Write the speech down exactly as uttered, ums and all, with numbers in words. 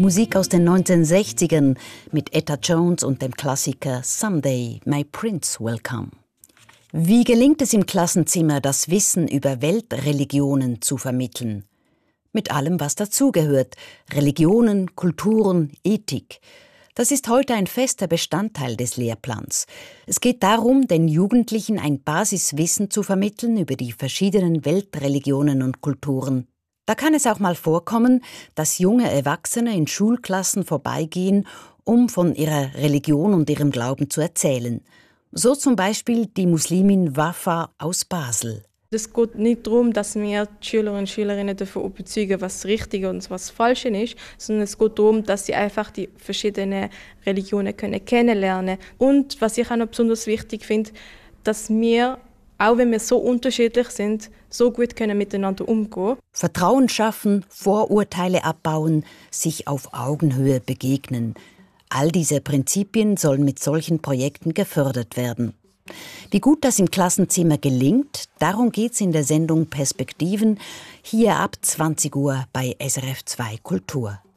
Musik aus den neunzehnhundertsechzigern mit Etta Jones und dem Klassiker Someday My Prince Will Come. Wie gelingt es im Klassenzimmer, das Wissen über Weltreligionen zu vermitteln? Mit allem, was dazugehört: Religionen, Kulturen, Ethik. Das ist heute ein fester Bestandteil des Lehrplans. Es geht darum, den Jugendlichen ein Basiswissen zu vermitteln über die verschiedenen Weltreligionen und Kulturen. Da kann es auch mal vorkommen, dass junge Erwachsene in Schulklassen vorbeigehen, um von ihrer Religion und ihrem Glauben zu erzählen. So zum Beispiel die Muslimin Wafa aus Basel. Es geht nicht darum, dass wir die Schülerinnen und Schülerinnen davon überzeugen, was richtig und was falsch ist, sondern es geht darum, dass sie einfach die verschiedenen Religionen können kennenlernen können. Und was ich auch noch besonders wichtig finde, dass wir, auch wenn wir so unterschiedlich sind, so gut können miteinander umgehen. Vertrauen schaffen, Vorurteile abbauen, sich auf Augenhöhe begegnen. All diese Prinzipien sollen mit solchen Projekten gefördert werden. Wie gut das im Klassenzimmer gelingt, darum geht's in der Sendung Perspektiven, hier ab zwanzig Uhr bei S R F zwei Kultur.